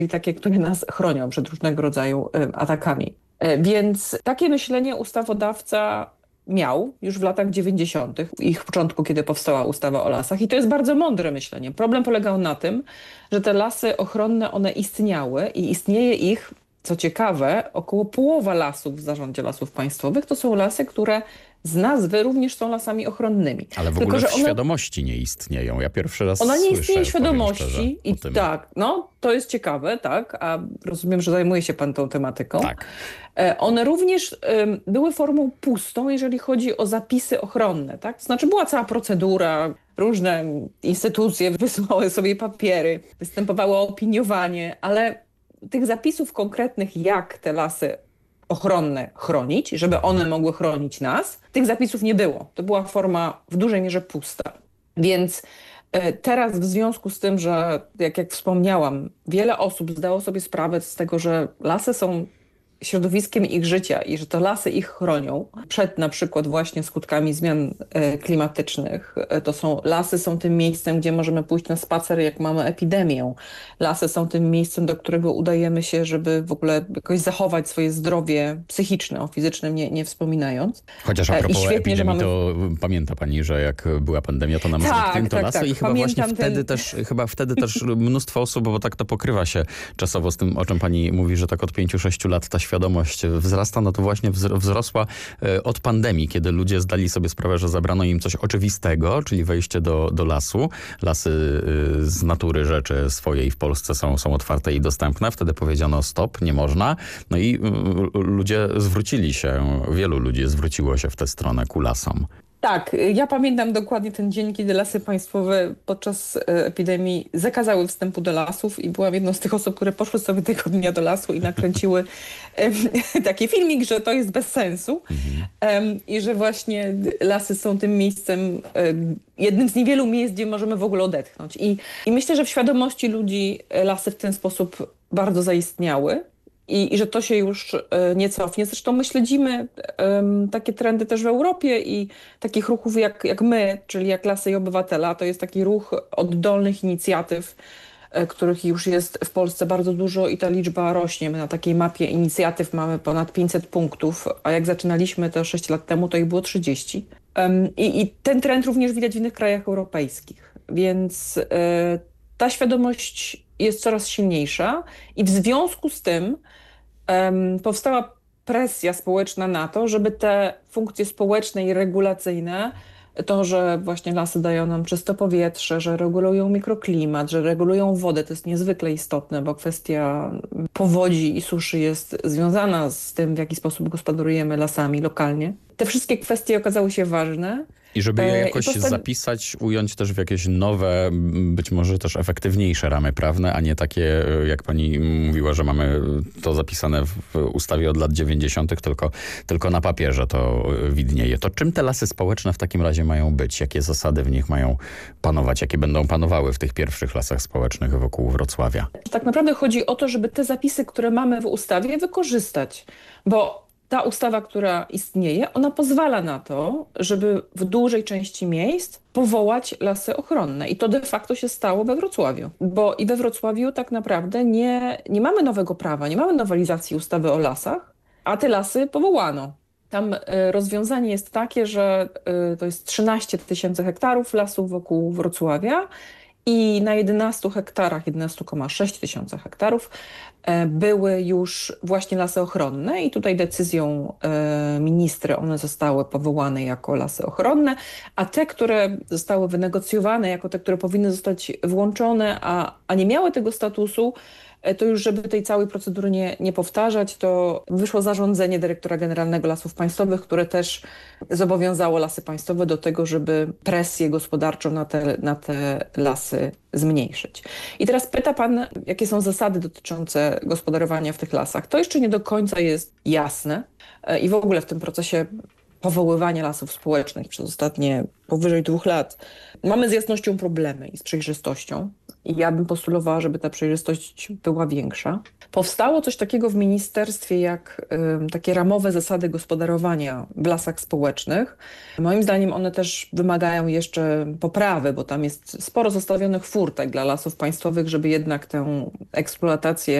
czyli takie, które nas chronią przed różnego rodzaju atakami. Więc takie myślenie ustawodawca miał już w latach 90., ich początku, kiedy powstała ustawa o lasach. I to jest bardzo mądre myślenie. Problem polegał na tym, że te lasy ochronne, one istniały i istnieje ich, co ciekawe, około połowa lasów w zarządzie Lasów Państwowych to są lasy, które z nazwy również są lasami ochronnymi. Ale w ogóle w świadomości nie istnieją. Ja pierwszy raz Ona nie słyszę, istnieje w powiem świadomości szczerze, i o tym. tak, no to jest ciekawe, tak, a rozumiem, że zajmuje się pan tą tematyką. Tak. One również były formą pustą, jeżeli chodzi o zapisy ochronne, tak? To znaczy była cała procedura, różne instytucje wysyłały sobie papiery, występowało opiniowanie, ale tych zapisów konkretnych, jak te lasy ochronne chronić, żeby one mogły chronić nas, tych zapisów nie było. To była forma w dużej mierze pusta. Więc teraz w związku z tym, że jak wspomniałam, wiele osób zdało sobie sprawę z tego, że lasy są środowiskiem ich życia i że to lasy ich chronią przed na przykład właśnie skutkami zmian klimatycznych. Lasy są tym miejscem, gdzie możemy pójść na spacer, jak mamy epidemię. Lasy są tym miejscem, do którego udajemy się, żeby w ogóle jakoś zachować swoje zdrowie psychiczne, o fizycznym nie wspominając. Chociaż a propos świetnie, epidemii, że mamy... to pamięta pani, że jak była pandemia, to nam zamknięto lasy i chyba Pamiętam właśnie wtedy też mnóstwo osób, bo tak to pokrywa się czasowo z tym, o czym pani mówi, że tak od 5-6 lat ta świadomość wzrasta, no to właśnie wzrosła od pandemii, kiedy ludzie zdali sobie sprawę, że zabrano im coś oczywistego, czyli wejście do lasu. Lasy z natury rzeczy swojej w Polsce są otwarte i dostępne. Wtedy powiedziano stop, nie można. No i wielu ludzi zwróciło się w tę stronę ku lasom. Tak, ja pamiętam dokładnie ten dzień, kiedy Lasy Państwowe podczas epidemii zakazały wstępu do lasów i byłam jedną z tych osób, które poszły sobie tego dnia do lasu i nakręciły taki filmik, że to jest bez sensu i że właśnie lasy są tym miejscem, jednym z niewielu miejsc, gdzie możemy w ogóle odetchnąć. I myślę, że w świadomości ludzi lasy w ten sposób bardzo zaistniały. I że to się już nie cofnie. Zresztą my śledzimy takie trendy też w Europie i takich ruchów jak my, czyli jak Lasy i Obywatela. To jest taki ruch oddolnych inicjatyw, których już jest w Polsce bardzo dużo i ta liczba rośnie. My na takiej mapie inicjatyw mamy ponad 500 punktów, a jak zaczynaliśmy to 6 lat temu, to ich było 30. I ten trend również widać w innych krajach europejskich. Więc ta świadomość jest coraz silniejsza i w związku z tym powstała presja społeczna na to, żeby te funkcje społeczne i regulacyjne, to, że właśnie lasy dają nam czyste powietrze, że regulują mikroklimat, że regulują wodę, to jest niezwykle istotne, bo kwestia powodzi i suszy jest związana z tym, w jaki sposób gospodarujemy lasami lokalnie. Te wszystkie kwestie okazały się ważne. I żeby je jakoś zapisać, ująć też w jakieś nowe, być może też efektywniejsze ramy prawne, a nie takie, jak pani mówiła, że mamy to zapisane w ustawie od lat 90., tylko na papierze to widnieje. To czym te lasy społeczne w takim razie mają być? Jakie zasady w nich mają panować? Jakie będą panowały w tych pierwszych lasach społecznych wokół Wrocławia? Tak naprawdę chodzi o to, żeby te zapisy, które mamy w ustawie, wykorzystać, bo ta ustawa, która istnieje, ona pozwala na to, żeby w dużej części miejsc powołać lasy ochronne. I to de facto się stało we Wrocławiu. Bo i we Wrocławiu tak naprawdę nie mamy nowego prawa, nie mamy nowelizacji ustawy o lasach, a te lasy powołano. Tam rozwiązanie jest takie, że to jest 13 000 hektarów lasów wokół Wrocławia i na 11 hektarach, 11,6 tysiąca hektarów były już właśnie lasy ochronne i tutaj decyzją ministra one zostały powołane jako lasy ochronne, a te, które zostały wynegocjowane jako te, które powinny zostać włączone, a nie miały tego statusu, to już żeby tej całej procedury nie powtarzać, to wyszło zarządzenie dyrektora generalnego Lasów Państwowych, które też zobowiązało Lasy Państwowe do tego, żeby presję gospodarczą na te lasy zmniejszyć. I teraz pyta pan, jakie są zasady dotyczące gospodarowania w tych lasach. To jeszcze nie do końca jest jasne i w ogóle w tym procesie powoływania lasów społecznych przez ostatnie powyżej 2 lat, mamy z jasnością problemy i z przejrzystością. I ja bym postulowała, żeby ta przejrzystość była większa. Powstało coś takiego w ministerstwie jak takie ramowe zasady gospodarowania w lasach społecznych. Moim zdaniem one też wymagają jeszcze poprawy, bo tam jest sporo zostawionych furtek dla lasów państwowych, żeby jednak tę eksploatację